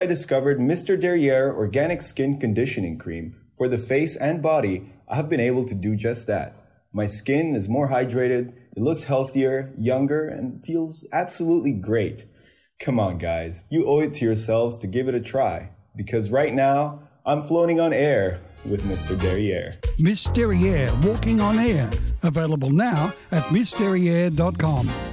discovered Mr. Derriere Organic Skin Conditioning Cream for the face and body, I've been able to do just that. My skin is more hydrated, it looks healthier, younger, and feels absolutely great. Come on, guys, you owe it to yourselves to give it a try, because right now, I'm floating on air with Mr. Derriere. Miss Derriere Walking on Air. Available now at missderriere.com.